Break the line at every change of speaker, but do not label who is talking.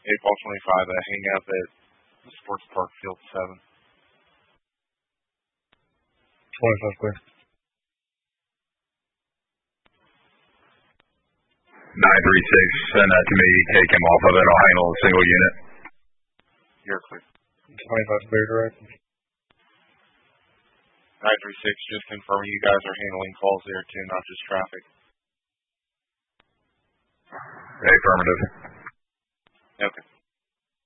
8 ball 25, hang up at the Sports Park Field 7.
25 clear.
936, send that to me, take him off of it, I'll handle a single unit.
You're clear.
25 clear, direct.
936, just confirming you guys are handling calls there too, not just traffic.
Affirmative.
Okay.